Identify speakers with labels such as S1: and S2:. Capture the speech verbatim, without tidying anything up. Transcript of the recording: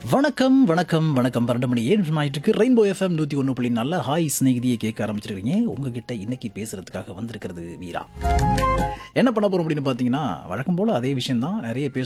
S1: வணக்கம், வணக்கம், வணக்கம். பன்னிரண்டு மணி ஏழு நிமிஷம் ஆயிட்டிருக்கு. ரெயின்போ எஃப்எம் நூற்று ஒன்று புள்ளி நான்கு ஹாய் சிநேகிதியை கேட்க ஆரம்பிச்சிருக்கீங்க. உங்ககிட்ட இன்னைக்கு பேசுறதுக்காக வந்திருக்கிறது வீரா. என்ன பண்ண போறோம் அப்படின்னு பார்த்தீங்கன்னா, வழக்கம் போல அதே விஷயம் தான். நிறைய பேசணும்